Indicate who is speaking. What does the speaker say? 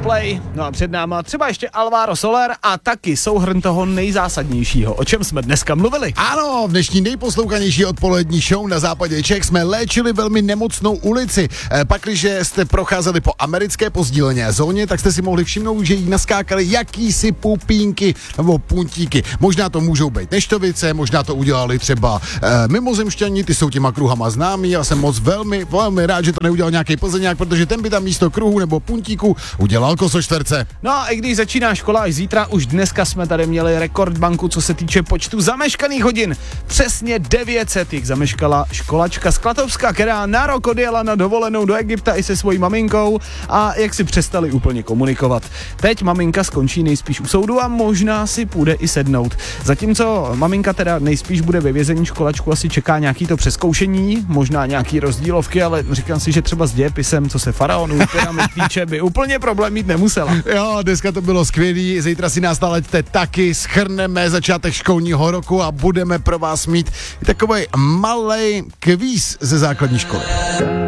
Speaker 1: Coldplay, no a před náma třeba ještě Alvaro Soler a taky souhrn toho nejzásadnějšího, o čem jsme dneska mluvili.
Speaker 2: Ano, v dnešní nejposlouchanější odpolední show na západě Čech jsme léčili velmi nemocnou ulici. Pakliže jste procházeli po americké pozdílené zóně, tak jste si mohli všimnout, že jí naskákali jakýsi pupínky nebo puntíky. Možná to můžou být neštovice, možná to udělali třeba mimozemšťani, ty jsou těma kruhama známí. Já jsem moc velmi rád, že to neudělal nějaký Plzeňák, protože ten by tam místo kruhu nebo puntíku udělal kosoštverce.
Speaker 1: No a i když začíná škola až zítra, už dneska jsme tady měli rekordbanku, co se týče počtu zameškaných hodin. Přesně 900 jich zameškala školačka z Klatovska, která na rok odjela na dovolenou do Egypta i se svojí maminkou a jak si přestali úplně komunikovat. Teď maminka skončí nejspíš u soudu a možná si půjde i sednout. Zatímco maminka teda nejspíš bude ve vězení, školačku asi čeká nějaký to přezkoušení, možná nějaký rozdílovky, ale říkám si, že třeba s dějepisem, co se faraonů pyramid týče, by úplně problém mít nemusela.
Speaker 2: Jo, dneska to bylo skvělý, zítra si nás nalaďte taky, shrneme začátek školního roku a budeme pro vás mít takový malej kvíz ze základní školy.